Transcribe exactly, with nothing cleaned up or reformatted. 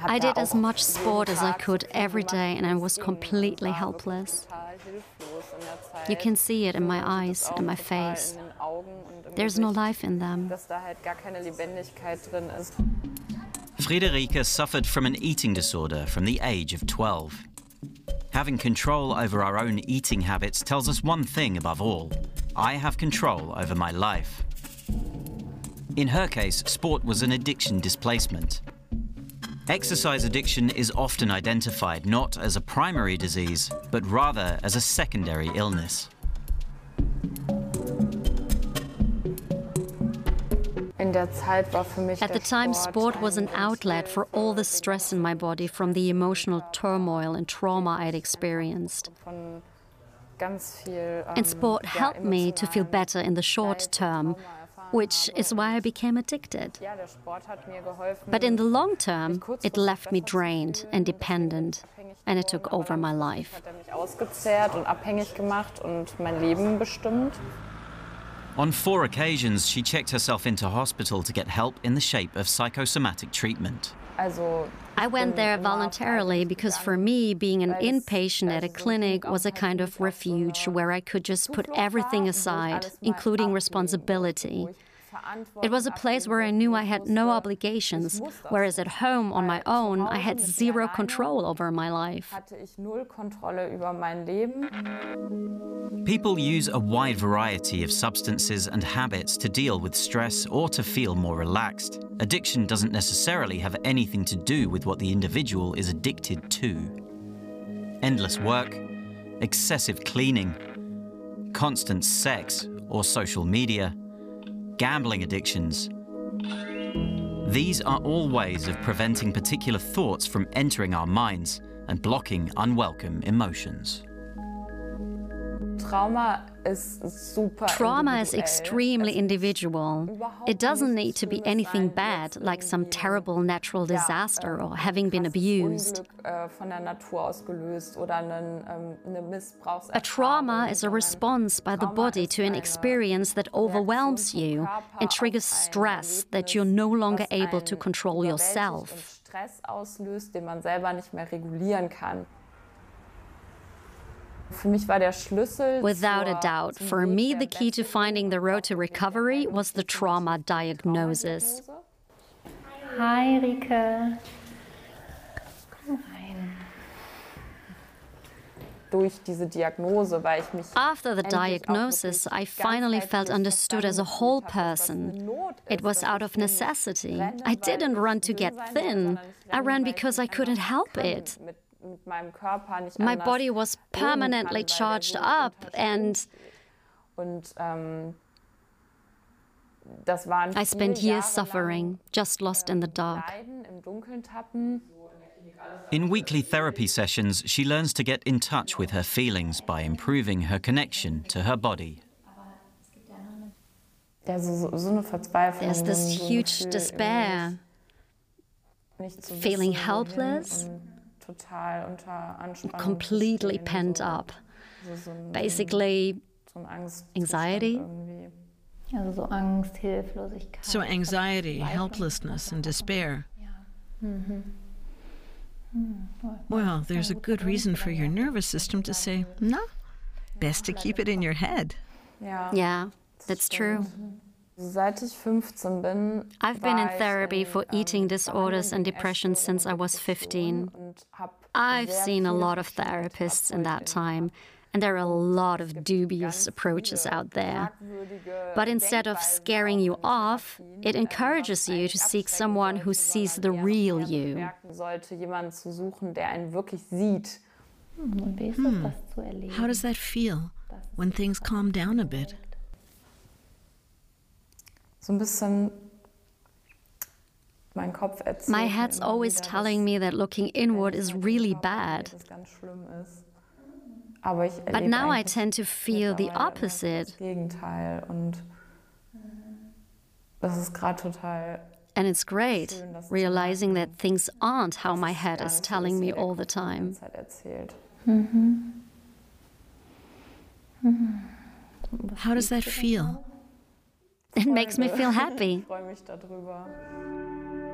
I did as much sport as I could every day, and I was completely helpless. You can see it in my eyes and my face. There's no life in them. Friederike suffered from an eating disorder from the age of twelve. Having control over our own eating habits tells us one thing above all: I have control over my life. In her case, sport was an addiction displacement. Exercise addiction is often identified not as a primary disease, but rather as a secondary illness. At the time, sport was an outlet for all the stress in my body from the emotional turmoil and trauma I'd experienced. And sport helped me to feel better in the short term, which is why I became addicted. But in the long term, it left me drained and dependent, and it took over my life. On four occasions, she checked herself into hospital to get help in the shape of psychosomatic treatment. I went there voluntarily because for me, being an inpatient at a clinic was a kind of refuge where I could just put everything aside, including responsibility. It was a place where I knew I had no obligations, whereas at home on my own, I had zero control over my life. People use a wide variety of substances and habits to deal with stress or to feel more relaxed. Addiction doesn't necessarily have anything to do with what the individual is addicted to. Endless work, excessive cleaning, constant sex or social media, gambling addictions. These are all ways of preventing particular thoughts from entering our minds and blocking unwelcome emotions. Trauma is super Trauma is extremely individual. It doesn't need to be anything bad, like some terrible natural disaster or having been abused. A trauma is a response by the body to an experience that overwhelms you and triggers stress that you're no longer able to control yourself. Without a doubt, for me, the key to finding the road to recovery was the trauma diagnosis. Hi, Rike. After the diagnosis, I finally felt understood as a whole person. It was out of necessity. I didn't run to get thin. I ran because I couldn't help it. My body was permanently charged up, and I spent years suffering, just lost in the dark. In weekly therapy sessions, she learns to get in touch with her feelings by improving her connection to her body. There's this huge despair, feeling helpless, completely pent up. Basically, anxiety. So anxiety, helplessness, and despair. Well, there's a good reason for your nervous system to say, no, best to keep it in your head. Yeah, that's true. I've been in therapy for eating disorders and depression since I was fifteen. I've seen a lot of therapists in that time, and there are a lot of dubious approaches out there. But instead of scaring you off, it encourages you to seek someone who sees the real you. Hmm. How does that feel when things calm down a bit? My head's always telling me that looking inward is really bad. But now I tend to feel the opposite. And it's great, realizing that things aren't how my head is telling me all the time. Mm-hmm. How does that feel? It makes me feel happy.